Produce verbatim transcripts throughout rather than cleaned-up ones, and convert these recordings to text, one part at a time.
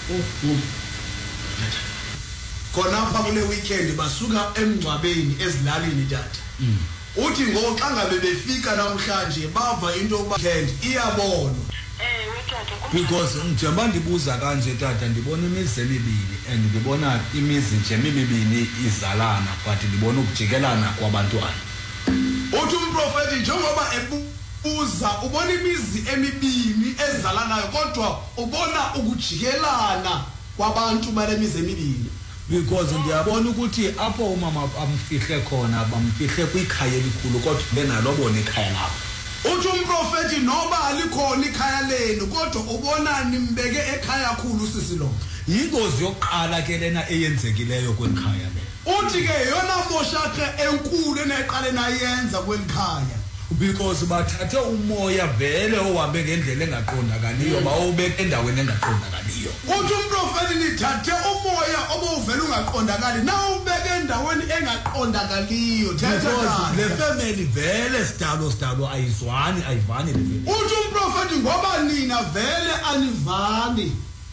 khona apha kule weekend basuka emngcwabeni ezilalini tata uthi ngoxa ngabe befika namhlanje bava into weekend iyabonwa because njengoba ndibuza kanje tata ndibona imizi emibini and ndibona imizi nje emibini izalana but ndibona ukujikelana kwabantwana. Uthi umprofeti njengoba ebuza ubona imizi emibini ezalanayo kodwa ubona ukujikelana kwabantu bale mizi emibini. Because ndiyabona ukuthi apho umama amfihle khona bamfihle kwikhaya elikhulu kodwa benalo bona ikhaya lapho. Uthi umprofeti noba alikhona ikhaya lenu kodwa ubona nimbeke ekhaya khulu sisi lo. Yingozi yokuqala ke lena eyenzekileyo kwekhaya le. Uthi ke yona moshakhe enkulu eneqale nayenza kwelikhaya. Because bathathe umoya vele ohambe ngendlela engaqondakaliyo bawubeka endaweni engaqondakaliyo. Uthi umprofeti nithathe umoya obuvela ungaqondakali na ubeka endaweni engaqondakaliyo. Thetha le family vele sidalo sidalo ayizwani ayivani le family. Uthi umprofeti ngoba nina vele anivani.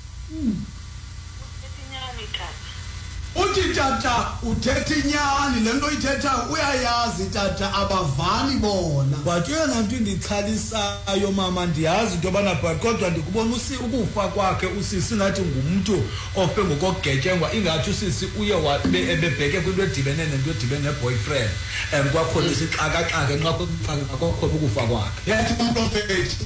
Uthi tata uthetha inyani lento ithetha uyayazi tata abavani bona. But yena into indichalisayo mama ndiyazi into bana but kodwa ndikubona usi ukufa kwakhe usisi ngathi ngumuntu ofe ngokugetyengwa ingathi usisi uye wabe ebebheke kwinto edibene nento edibene neboyfriend em kwakhona isixaka-xaka nxa kwakhona ukufa kwakhe. Yathi umprofeti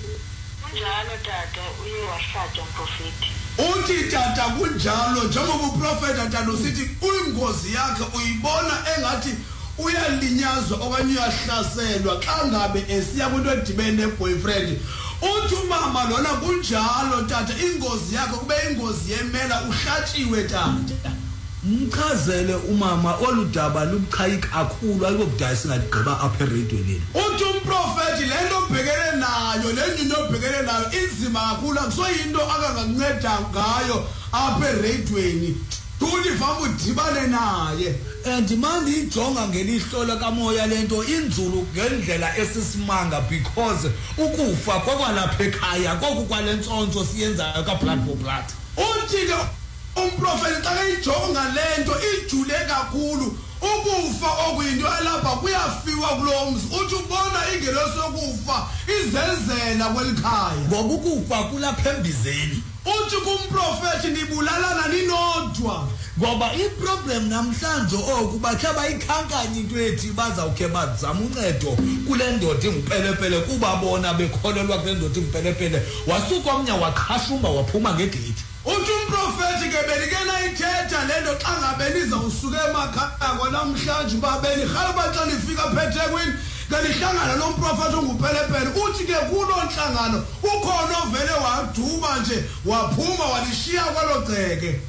njalo tata uye wahlatywa umprofeti. Uthi tata kunjalo njengoba uprofeti tata usithi uyingozi yakhe uyibona engathi uyalinyazwa okanye uyahlaselwa xa ngabe esiya kwinto edibene neboyfriend. Uthi umama lona kunjalo tata ingozi yakhe kube ingozi yemela uhlatshiwe tata. Mchazele umama oludaba lubuchayi kakhulu ayikokudala singadigqiba apha erediyweni. Uthi umprofeti lento obhekene nayo lento obhekene nayo inzima kakhulu akusoyinto akanganceda ngayo apha erediyweni. Uthi vama udibane naye and manje ijonga ngelihlo kamoya lento inzulu ngendlela esisimanga because ukufa kwakwalapha ekhaya koku kwalentsonto siyenzayo ka blood for blood. Uthi ke umprofeti xa ijonga lento ijule kakhulu ukufa okuyinto alapha kuyafiwa kulomzi. Uthi ubona ingelosi yokufa izenzela kwelikhaya ngoba ukufa kulapha embizeni. Uthi kumprofeti nibulalana ninodwa ngoba iproblem namhlanje oku bakhe bayikhankanye into ethi bazawukhe bazama uncedo kule ndoda ingupelepele kuba bona bekholelwa kule ndoda ingupelepele wasuka omnye waqhashumba waphuma ngegate. Uthi umprofeti ke belikena ithetha lento xa ngabe niza usuka emakhaya kwanamhlanje babeni khalaba xa nifika phethekwini ngalihlangana nomprofeti ongupelepele. Uthi ke kulo nhlangano ukhona ovele waduba nje waphuma walishiya kwalo gceke.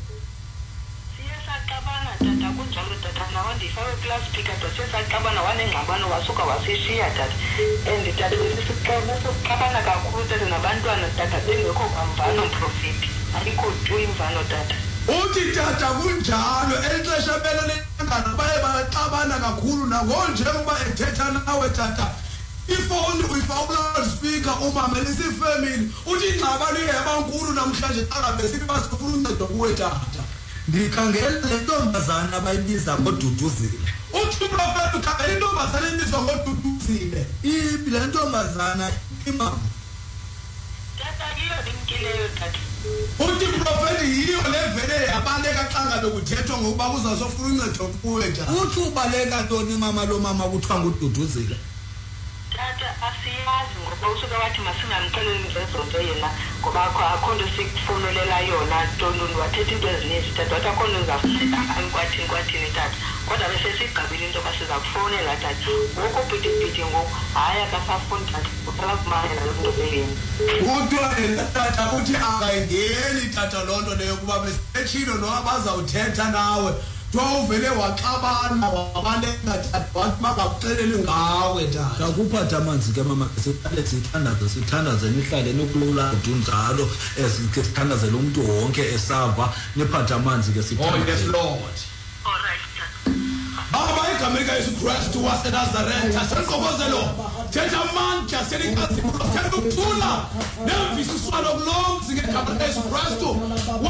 Siyasaqabana tata kunjalo tata nawe ndifake class speaker siyasaqabana wanengxabano wasuka wasishiya tata and tata sisiqabana kakhulu tata nabantwana tata bengekho kwamvano umprofeti ayikho tu imvano tata. Uthi tata kunjalo exesha belelengana baye baxabana kakhulu nangonje ukuba ethetha nawe tata ifoni uyifaka loudspeaker umama lesifamily. Uthi ingxabano iyabankulu namhlanje xa ngabe sibasifuna uncedo kuwe tata. Ndikhangela le ntombazana abayibiza ngoduduzile. Uthi umprofeti ukhangela intombazana ebizwa ngoduduzile. Le ntombazana imama tata yiyo limkileyo tata. Uthi umprofeti yiyo levele yabaleka xa ngabe kuthethwa ngokuba kuzasofuna uncedo kuwe tata. Uthi ubaleka ntoni mama lo mama kuthiwa ngududuzile? Tata asiyazi ngoba usuke wathi masingamxeleli ngezonto yena ngoba akho nto sikufunulela yona ntoni wathetha into ezininzi tata wathi akho nto ngizafuna kwathini kwathini tata kodwa bese sigqibile into basiza kufonela tata ngoku ubhidibhidi ngoku hayi akasafuni tata uqala kumayela loo nto beyeni. Kuthiwa tata uthi akayingeni tata loo nto leyo kuba besetshilo noba bazawuthetha nawe uvele waxabana wabaleka tata wathi bakakuxeleli ngawe tata. Sakuphatha amanzi ke mama siqale sithandaze sithandaze nihlale nokulula njalo esithandazela umuntu wonke esava niphatha amanzi ke sithandaze. Oh yes Lord. All right tata. Baba igama likaYesu Kristu waseNazaretha senqokozelo thetha amandla senikazi thetha ukuthula nemvisiswano kulomzi ngegama likaYesu Kristu.